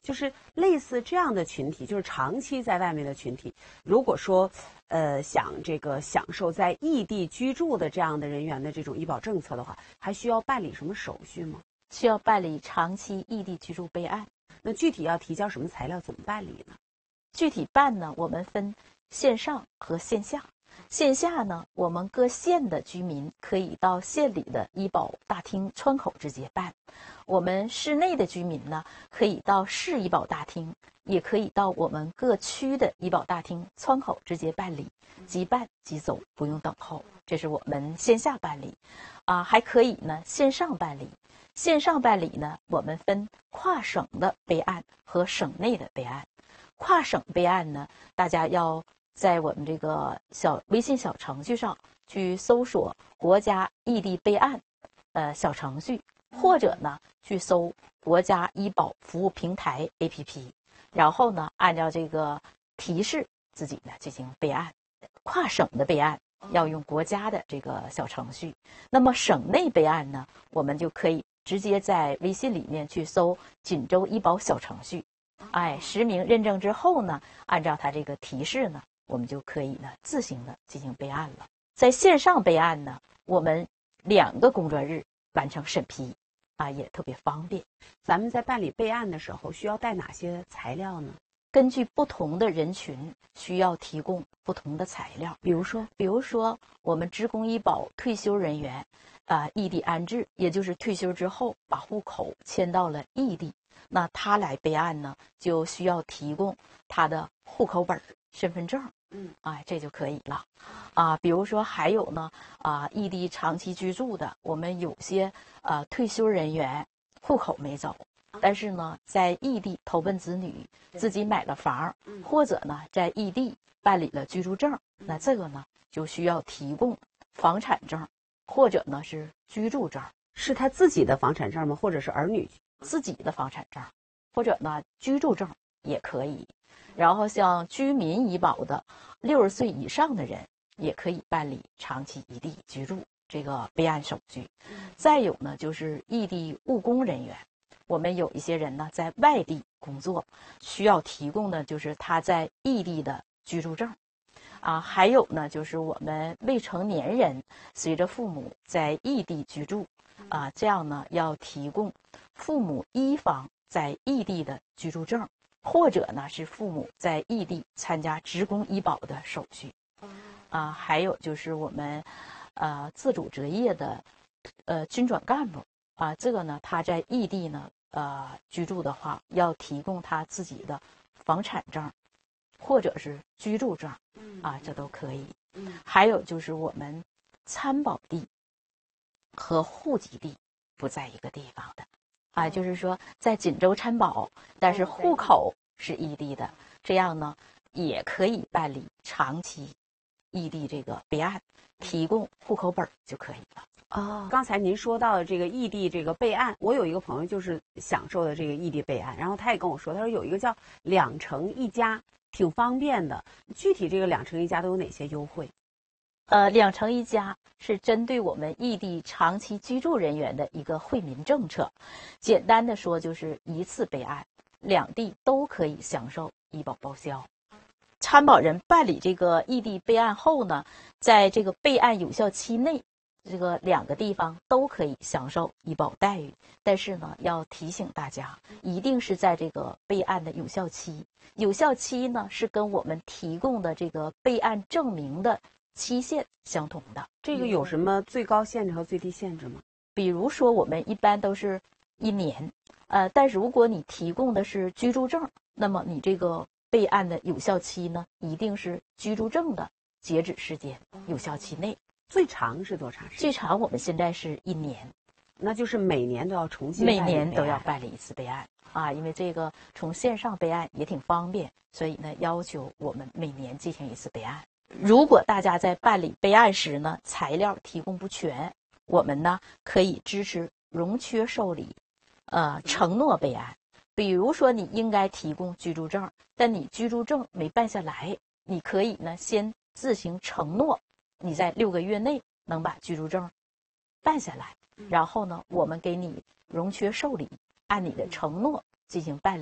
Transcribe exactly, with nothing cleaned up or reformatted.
就是类似这样的群体，就是长期在外面的群体，如果说呃想这个享受在异地居住的这样的人员的这种医保政策的话，还需要办理什么手续吗？ 需要办理长期异地居住备案。 那具体要提交什么材料，怎么办理呢？ 具体办呢，我们分线上和线下。线下呢，我们各县的居民可以到县里的医保大厅窗口直接办；我们市内的居民呢，可以到市医保大厅，也可以到我们各区的医保大厅窗口直接办理，即办即走，不用等候。这是我们线下办理。啊，还可以呢线上办理。线上办理呢，我们分跨省的备案和省内的备案。跨省备案呢，大家要在我们这个小微信小程序上去搜索国家异地备案呃小程序，或者呢去搜国家医保服务平台 A P P， 然后呢按照这个提示自己呢进行备案。跨省的备案要用国家的这个小程序，那么省内备案呢，我们就可以直接在微信里面去搜锦州医保小程序，哎，实名认证之后呢，按照它这个提示呢，我们就可以呢自行的进行备案了。在线上备案呢，我们两个工作日完成审批，啊，也特别方便。 咱们在办理备案的时候需要带哪些材料呢？ 根据不同的人群，需要提供不同的材料。 比如说， 比如说我们职工医保退休人员，啊、呃，异地安置，也就是退休之后把户口迁到了异地，那他来备案呢，就需要提供他的户口本、身份证，嗯，哎，这就可以了。啊，比如说还有呢，啊，异地长期居住的，我们有些呃退休人员户口没走。但是呢，在异地投奔子女，自己买了房，或者呢在异地办理了居住证，那这个呢就需要提供房产证，或者呢是居住证。 是他自己的房产证吗？或者是儿女自己的房产证，或者呢居住证也可以。然后像居民医保的六十岁以上的人，也可以办理长期异地居住这个备案手续。再有呢就是异地务工人员。我们有一些人呢在外地工作，需要提供的就是他在异地的居住证，啊，还有呢就是我们未成年人随着父母在异地居住，啊，这样呢要提供父母一方在异地的居住证，或者呢是父母在异地参加职工医保的手续，啊，还有就是我们呃自主择业的呃军转干部。啊，这个呢，他在异地呢，呃，居住的话，要提供他自己的房产证，或者是居住证，啊，这都可以。还有就是我们参保地和户籍地不在一个地方的，啊，就是说在锦州参保，但是户口是异地的，这样呢，也可以办理长期异地这个备案，提供户口本就可以了。 哦，刚才您说到的这个异地这个备案，我有一个朋友就是享受的这个异地备案，然后他也跟我说，他说有一个叫两城一家，挺方便的。具体这个两城一家都有哪些优惠？ 呃，两城一家是针对我们异地长期居住人员的一个惠民政策。简单的说，就是一次备案，两地都可以享受医保报销。参保人办理这个异地备案后呢，在这个备案有效期内，这个两个地方都可以享受医保待遇，但是呢，要提醒大家，一定是在这个备案的有效期。有效期呢是跟我们提供的这个备案证明的期限相同的。 这个有什么最高限制和最低限制吗？ 比如说，我们一般都是一年，呃，但如果你提供的是居住证，那么你这个备案的有效期呢，一定是居住证的截止时间有效期内。 最长是多长时间？ 最长我们现在是一年， 那就是每年都要重新每年都要办理一次备案啊，因为这个从线上备案也挺方便，所以呢要求我们每年进行一次备案。如果大家在办理备案时呢材料提供不全，我们呢可以支持容缺受理，呃承诺备案。比如说你应该提供居住证，但你居住证没办下来，你可以呢先自行承诺你在六个月内能把居住证办下来，然后呢我们给你容缺受理，按你的承诺进行办理。